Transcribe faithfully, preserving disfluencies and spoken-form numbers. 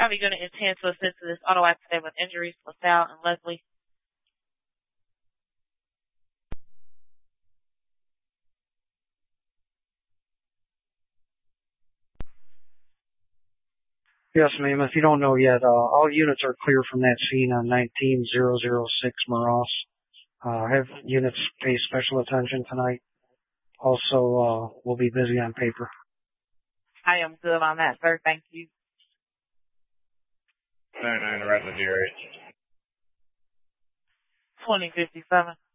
Copy unit intends to assist to this auto accident with injuries, LaSalle and Leslie. Yes, ma'am. If you don't know yet, uh, all units are clear from that scene on nineteen thousand six Maross. Uh, have units pay special attention tonight. Also, uh, we'll be busy on paper. I am good on that, sir. Thank you. nine nine, right in the D R H. twenty fifty-seven.